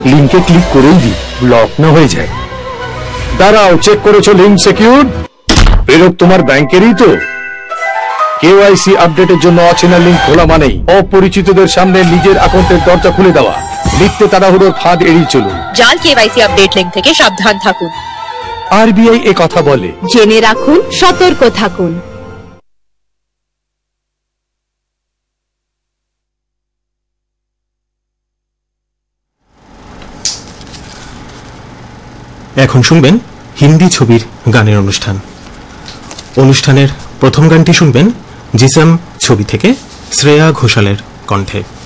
লিংকে ক্লিক করেই দিই, ব্লক না হয়ে যায়। দাঁড়াও, চেক করেছো লিংক সিকিউর? প্রেরক তোমার ব্যাংকেরই তো? কেওয়াইসি আপডেটের জন্য অচেনা লিংক খোলা মানেই অপরিচিতদের সামনে নিজের অ্যাকাউন্টের দরজা খুলে দেওয়া। লিখতে তাড়াহুড়োর ফাঁদ এড়িয়ে চলুন। জাল কেওয়াইসি আপডেট লিংক থেকে সাবধান থাকুন। আরবিআই এ কথা বলে। জেনে রাখুন, সতর্ক থাকুন। এখন শুনবেন হিন্দি ছবির গানের অনুষ্ঠান। অনুষ্ঠানের প্রথম গানটি শুনবেন জিসম ছবি থেকে শ্রেয়া ঘোষালের কণ্ঠে।